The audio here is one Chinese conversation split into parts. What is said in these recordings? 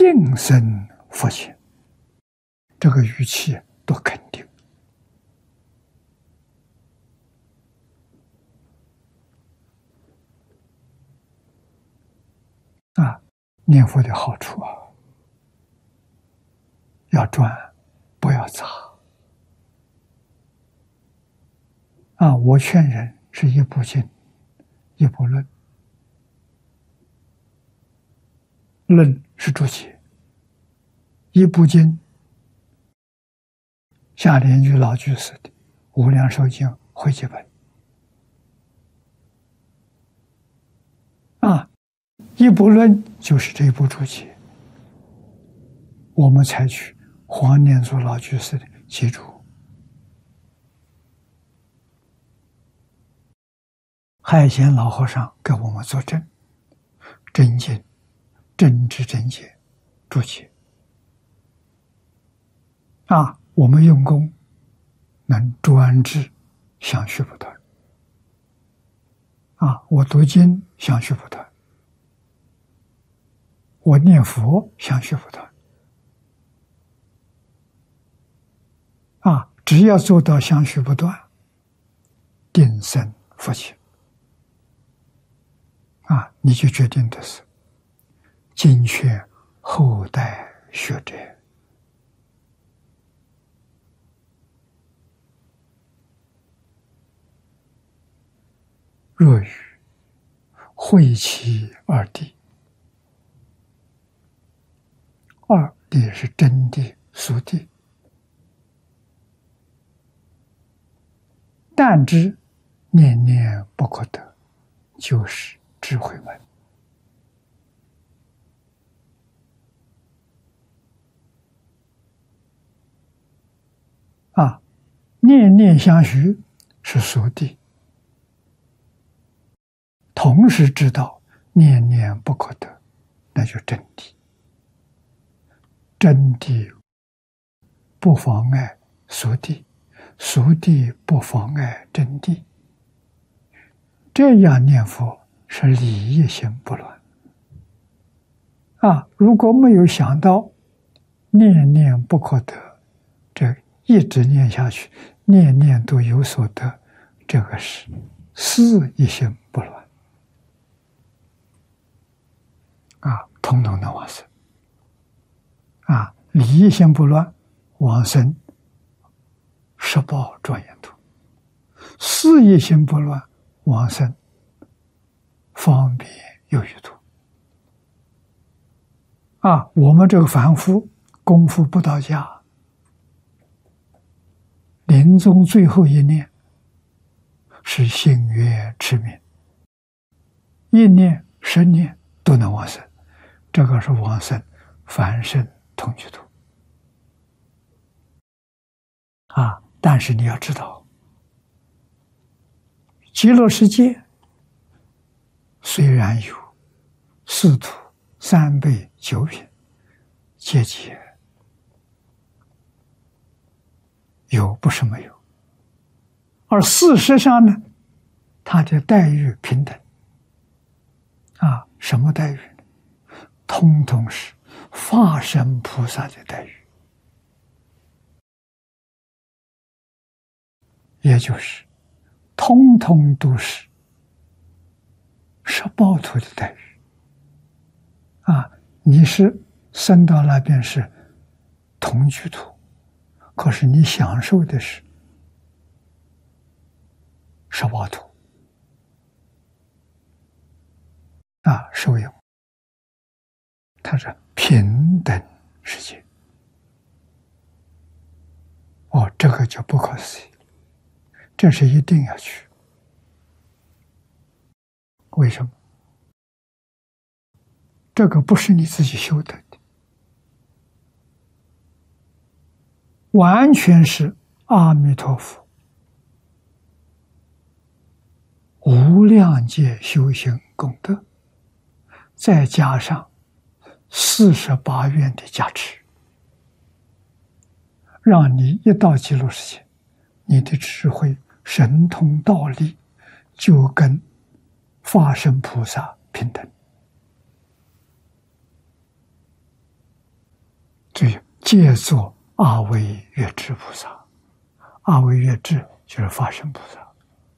应生佛性，这个语气多肯定啊！念佛的好处啊，要专，不要杂啊！我劝人是一部经，一部论，论是注解，一部经。下联居老居士的《无量寿经汇集本》啊，一部论就是这一部注解。我们采取黄念祖老居士的集注，海贤老和尚给我们作证，真经、真知真解注解啊。我们用功能专制，相续不断啊！我读经相续不断，我念佛相续不断啊！只要做到相续不断，定生佛性啊！你就决定的是今劝后代学者。若与会其二谛，二谛是真谛、俗谛，但知念念不可得，就是智慧门啊！念念相续是俗谛。同时知道念念不可得，那就真谛。真谛不妨碍俗谛，俗谛不妨碍真谛。这样念佛是理一心不乱啊！如果没有想到念念不可得，这一直念下去，念念都有所得，这个是事一心不乱。啊，统统的往生啊！理一心不乱，往生十报庄严土；事一心不乱，往生方便有余土。啊，我们这个凡夫功夫不到家，临终最后一念是心愿持名，一念、10念都能往生。这个是往生凡圣同居土啊！但是你要知道，极乐世界虽然有四土、3辈、9品阶级，有不是没有，而事实上呢，他的待遇平等啊！什么待遇？通通是法身菩萨的待遇，也就是通通都是十报土的待遇啊！你是升到那边是同居土，可是你享受的是十报土啊，受用。它是平等世界哦，这个就不可思议，这是一定要去。为什么？这个不是你自己修得的，完全是阿弥陀佛无量界修行功德，再加上48愿的加持，让你一到极乐世界，你的智慧、神通、道力就跟法身菩萨平等以借作阿惟越致菩萨。阿惟越致就是法身菩萨。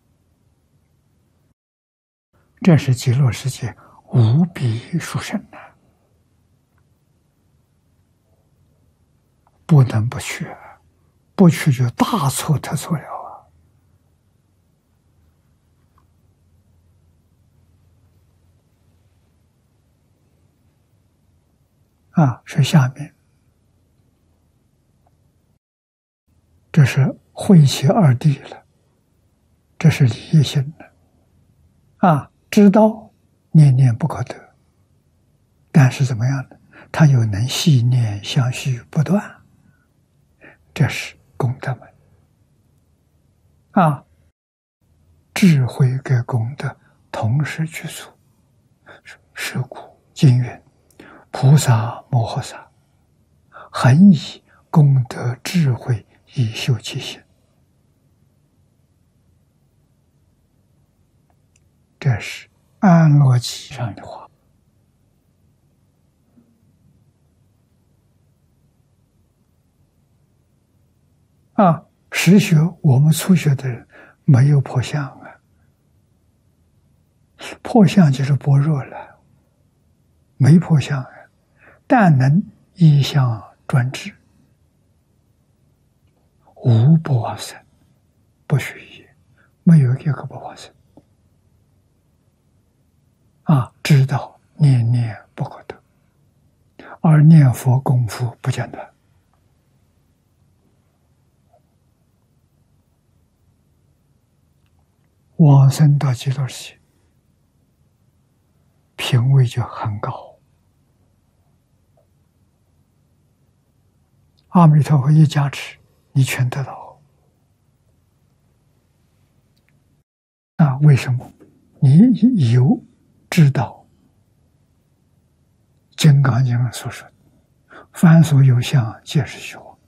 这是极乐世界无比殊胜的，不能不去，不去就大错特错了是下面，这是会起二谛了，这是理业性的知道念念不可得，但是怎么样呢？他又能细念相续不断，这是功德门智慧跟功德同时具足。是故经云：菩萨摩诃萨恒以功德智慧以修其行。这是安乐集上的话实学我们初学的人没有破相破相就是般若了，没破相但能依相专制，无不往生，不许也，没有一个不往生知道念念不可得，而念佛功夫不间断。往生到极乐世界，品位就很高。阿弥陀佛一加持，你全得到。为什么？你有知道《金刚经》所说的凡所有相，皆是虚妄，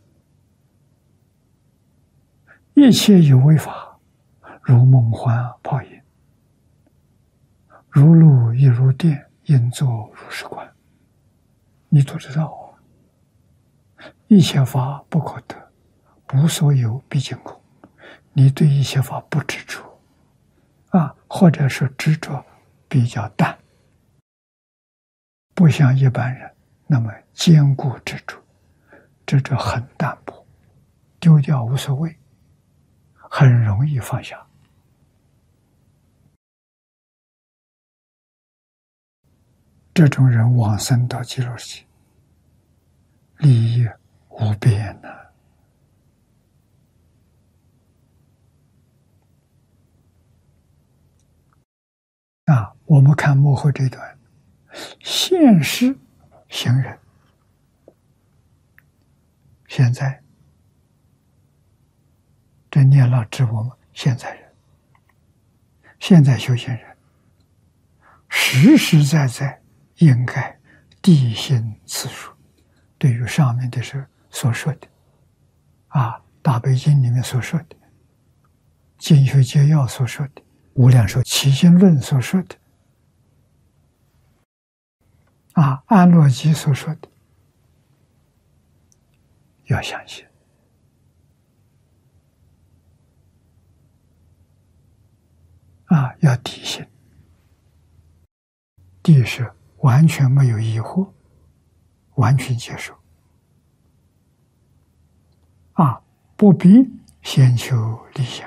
一切有为法，如梦幻泡影，如露亦如电，应作如是观。你都知道一切法不可得，无所有毕竟空。你对一切法不执着或者是执着比较淡，不像一般人那么坚固执着，执着很淡薄，丢掉无所谓，很容易放下。这种人往生到极乐世界，利益无边我们看幕后这段，现世行人，现在这念老指我们现在人，现在修行人，实实在在应该谛心次数。对于上面的是所说的大悲经里面所说的，经学节要所说的，无量寿起心论所说的安乐集所说的，要相信要谛心。谛是完全没有疑惑，完全接受不必先求理想。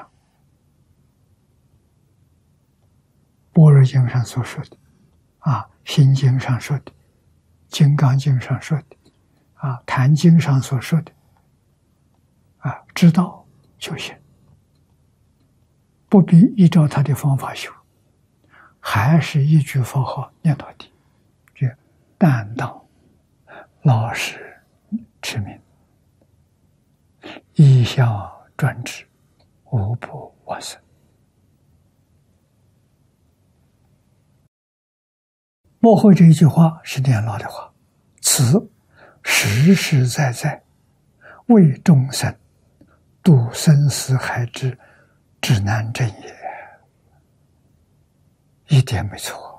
般若经上所说的心经上说的，金刚经上说的坛经上所说的知道就行，不必依照他的方法修，还是一句佛号念到底，这担当老实持名，依相专制，无不往生。幕后这一句话是念老的话，此实实在在为众生度生死海之指南针也，一点没错。